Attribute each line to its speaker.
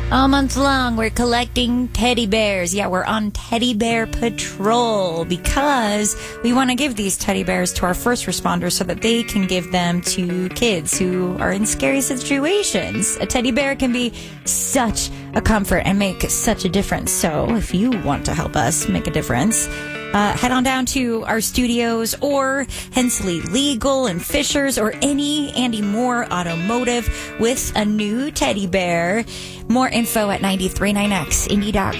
Speaker 1: All month long, we're collecting teddy bears. Yeah, we're on teddy bear patrol because we want to give these teddy bears to our first responders so that they can give them to kids who are in scary situations. A teddy bear can be such a comfort and make such a difference. So if you want to help us make a difference, head on down to our studios or Hensley Legal and Fishers or any Andy Moore Automotive with a new teddy bear. More info at 939XIndy.com.